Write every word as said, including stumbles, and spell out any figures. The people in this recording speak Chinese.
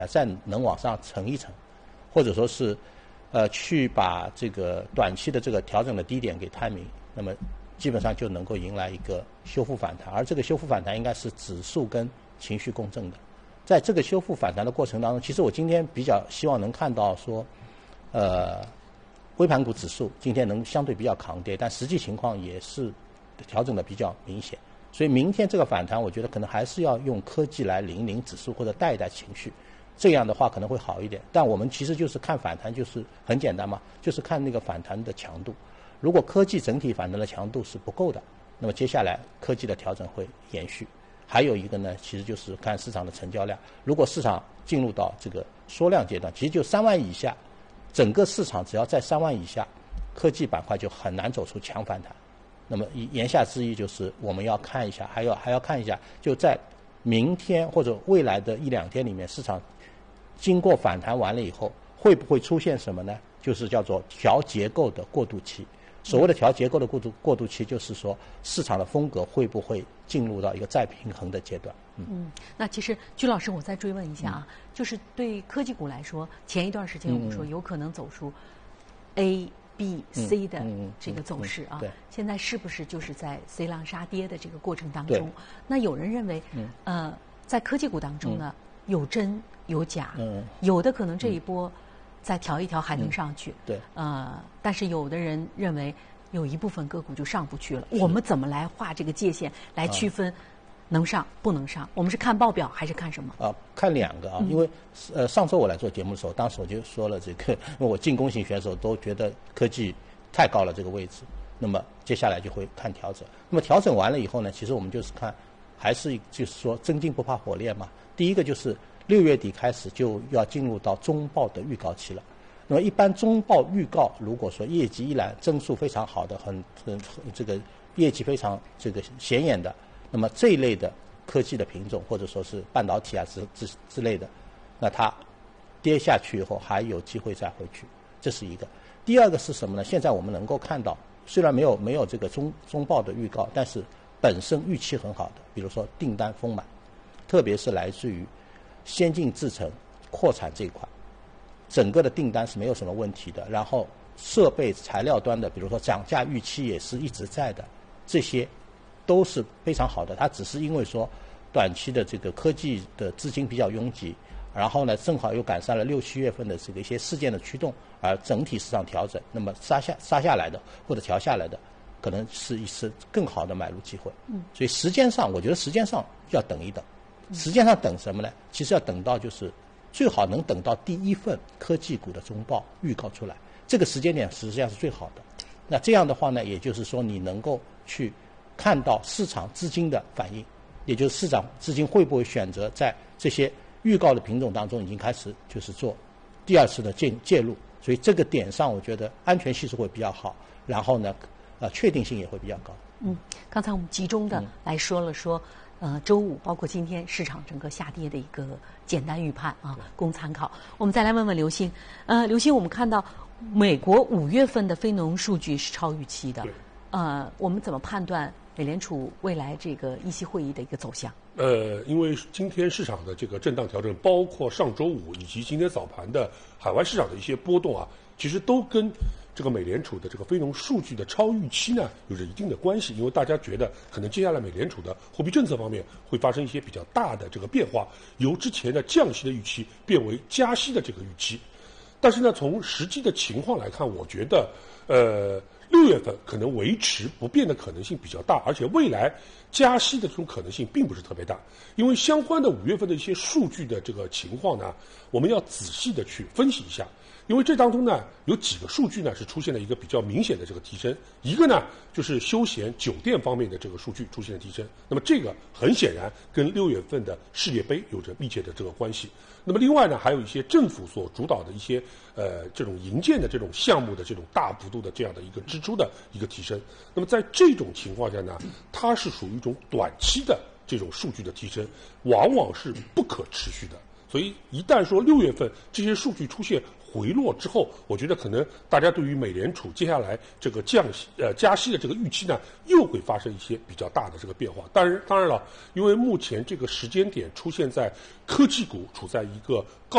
再能往上乘一乘，或者说是呃去把这个短期的这个调整的低点给探明，那么基本上就能够迎来一个修复反弹，而这个修复反弹应该是指数跟情绪共振的。在这个修复反弹的过程当中，其实我今天比较希望能看到说，呃，微盘股指数今天能相对比较抗跌，但实际情况也是调整的比较明显。所以明天这个反弹，我觉得可能还是要用科技来领一领指数或者带一带情绪，这样的话可能会好一点。但我们其实就是看反弹，就是很简单嘛，就是看那个反弹的强度。如果科技整体反弹的强度是不够的，那么接下来科技的调整会延续。还有一个呢，其实就是看市场的成交量。如果市场进入到这个缩量阶段，其实就三万以下，整个市场只要在三万以下，科技板块就很难走出强反弹。那么言下之意就是我们要看一下，还要还要看一下，就在明天或者未来的一两天里面，市场经过反弹完了以后，会不会出现什么呢？就是叫做调结构的过渡期。所谓的调结构的过渡过渡期，就是说市场的风格会不会进入到一个再平衡的阶段。 嗯, 嗯那其实居老师，我再追问一下啊，嗯、就是对科技股来说，前一段时间我们说有可能走出 A、B、C 的这个走势啊， 嗯嗯嗯、 现在是不是就是在 C 浪杀跌的这个过程当中？那有人认为，嗯、呃，在科技股当中呢，嗯、有真有假，嗯、有的可能这一波。嗯再调一调还能上去， 嗯、对， 呃，但是有的人认为有一部分个股就上不去了。我们怎么来画这个界限，来区分能上不能上？我们是看报表还是看什么？ 啊，看两个啊，嗯、因为呃上周我来做节目的时候，当时我就说了这个，因为我进攻型选手都觉得科技太高了这个位置，那么接下来就会看调整。那么调整完了以后呢，其实我们就是看，还是就是说真金不怕火炼嘛。第一个就是六月底开始就要进入到中报的预告期了。那么一般中报预告，如果说业绩一览增速非常好的，很很这个业绩非常这个显眼的，那么这一类的科技的品种或者说是半导体啊之之之类的，那它跌下去以后还有机会再回去，这是一个。第二个是什么呢？现在我们能够看到，虽然没有没有这个中中报的预告，但是本身预期很好的，比如说订单丰满，特别是来自于先进制程扩产这一块，整个的订单是没有什么问题的。然后设备材料端的，比如说涨价预期也是一直在的，这些都是非常好的。它只是因为说短期的这个科技的资金比较拥挤，然后呢正好又赶上了六七月份的这个一些事件的驱动，而整体市场调整，那么杀下杀下来的或者调下来的，可能是一次更好的买入机会。嗯，所以时间上，我觉得时间上要等一等。实际上等什么呢？其实要等到就是最好能等到第一份科技股的中报预告出来，这个时间点实际上是最好的。那这样的话呢，也就是说你能够去看到市场资金的反应，也就是市场资金会不会选择在这些预告的品种当中已经开始就是做第二次的介介入。所以这个点上，我觉得安全系数会比较好，然后呢，呃，确定性也会比较高。 嗯，刚才我们集中的来说了说。呃，周五包括今天市场整个下跌的一个简单预判啊，供参考。我们再来问问刘鑫，呃，刘鑫，我们看到美国五月份的非农数据是超预期的，呃，我们怎么判断美联储未来这个议息会议的一个走向？ 呃，因为今天市场的这个震荡调整，包括上周五以及今天早盘的海外市场的一些波动啊，其实都跟这个美联储的这个非农数据的超预期呢有着一定的关系。因为大家觉得可能接下来美联储的货币政策方面会发生一些比较大的这个变化，由之前的降息的预期变为加息的这个预期。但是呢，从实际的情况来看，我觉得呃六月份可能维持不变的可能性比较大，而且未来加息的这种可能性并不是特别大。因为相关的五月份的一些数据的这个情况呢，我们要仔细的去分析一下。因为这当中呢，有几个数据呢是出现了一个比较明显的这个提升。一个呢就是休闲酒店方面的这个数据出现了提升，那么这个很显然跟六月份的世界杯有着密切的这个关系。那么另外呢，还有一些政府所主导的一些呃这种营建的这种项目的这种大幅度的这样的一个支出的一个提升。那么在这种情况下呢，它是属于一种短期的这种数据的提升，往往是不可持续的。 所以一旦说六月份这些数据出现回落之后，我觉得可能大家对于美联储接下来这个降息呃加息的这个预期呢，又会发生一些比较大的这个变化。当然，当然了，因为目前这个时间点出现在科技股处在一个高